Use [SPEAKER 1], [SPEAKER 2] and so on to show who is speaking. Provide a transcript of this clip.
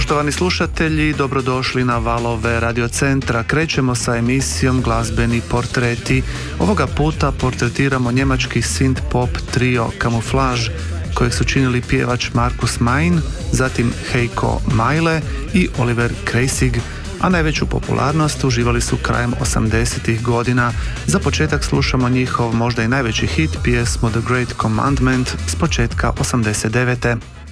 [SPEAKER 1] Poštovani slušatelji, dobrodošli na valove Radio Centra. Krećemo sa emisijom Glazbeni portreti. Ovoga puta portretiramo njemački synth-pop trio Camouflage, kojeg su činili pjevač Markus Mein, zatim Heiko Majle i Oliver Kreisig, a najveću popularnost uživali su krajem 80-ih godina. Za početak slušamo njihov možda i najveći hit, pjesmu The Great Commandment s početka 89.